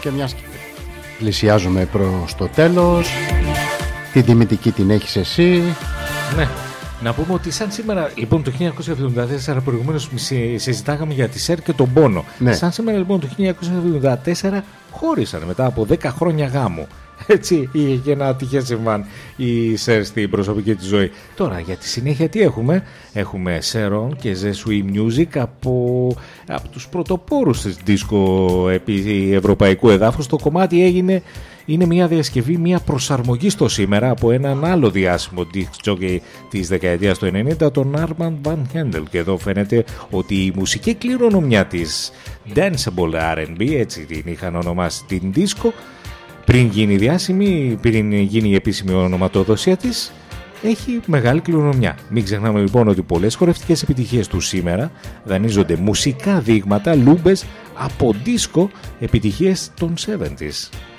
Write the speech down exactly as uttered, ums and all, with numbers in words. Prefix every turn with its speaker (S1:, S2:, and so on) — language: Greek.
S1: Και μιας και πλησιάζουμε προς το τέλος, την τιμητική την έχεις εσύ.
S2: Ναι. Να πούμε ότι σαν σήμερα, λοιπόν, το χίλια εννιακόσια εβδομήντα τέσσερα, προηγουμένως συζητάγαμε για τη ΣΕΡ και τον πόνο.
S1: Ναι.
S2: Σαν σήμερα, λοιπόν, το χίλια εννιακόσια εβδομήντα τέσσερα χώρισαν μετά από δέκα χρόνια γάμου. Έτσι, είχε και ένα ατυχές συμβάν η ΣΕΡ στην προσωπική της ζωή. Τώρα, για τη συνέχεια τι έχουμε? Έχουμε Σέρον και The Swing Music από, από τους πρωτοπόρους της δίσκο επί ευρωπαϊκού εδάφους. Το κομμάτι έγινε... Είναι μια διασκευή, μια προσαρμογή στο σήμερα από έναν άλλο διάσημο disc jockey της δεκαετίας του ενενήντα, τον Armand Van Hendel. Και εδώ φαίνεται ότι η μουσική κληρονομιά της Danceable αρ εντ μπι, έτσι την είχαν ονομάσει την disco, πριν γίνει διάσημη, πριν γίνει η επίσημη ονοματοδοσία της, έχει μεγάλη κληρονομιά. Μην ξεχνάμε λοιπόν ότι πολλές χορευτικές επιτυχίες του σήμερα δανείζονται μουσικά δείγματα, λούμπες από disco επιτυχίες των εβδομήντα.